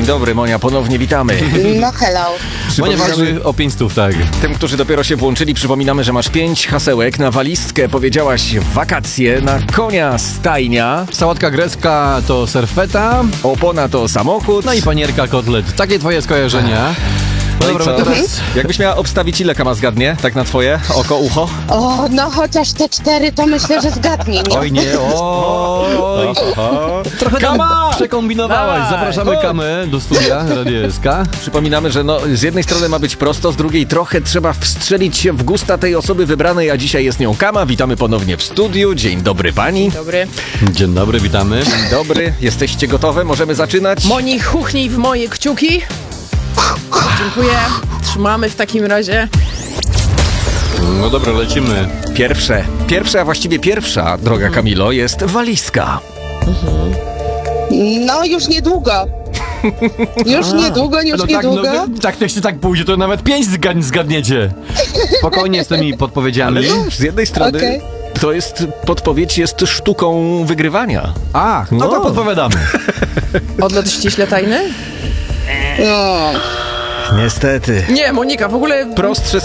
dobry, Monia, ponownie witamy. No hello. Monia waży o 500, tak. Tym, którzy dopiero się włączyli, przypominamy, że masz 5 hasełek. Na walizkę powiedziałaś wakacje, na konia stajnia, Sałatka grecka to serfeta, opona to samochód. no i panierka kotlet. Takie twoje skojarzenia. No i Dobra, co? teraz... Jakbyś miała obstawić, ile Kama zgadnie? Tak na twoje oko, ucho? O, no chociaż te 4 to myślę, że zgadnie, nie? Oj nie, oj. Trochę Kama! przekombinowałaś. Zapraszamy Kamę do studia Radio SK. Przypominamy, że z jednej strony ma być prosto, z drugiej trochę trzeba wstrzelić się w gusta tej osoby wybranej, a dzisiaj jest nią Kama. Witamy ponownie w studiu. Dzień dobry pani. Dobry. Dzień dobry, witamy. Dzień dobry. Jesteście gotowe? Możemy zaczynać? Moni, chuchnij w moje kciuki. Dziękuję. Trzymamy w takim razie. No dobra, lecimy. Pierwsza, a właściwie pierwsza, droga Kamilo, jest walizka. No już niedługo. Już niedługo. Tak, jeśli tak pójdzie, to nawet 5 zgadniecie. Spokojnie z tymi podpowiedziami. Ale no, z jednej strony Okej. to jest podpowiedź, jest sztuką wygrywania. A, no to No. podpowiadamy. Odlot ściśle tajny? No. Niestety. Nie, Monika, w ogóle... Prostsze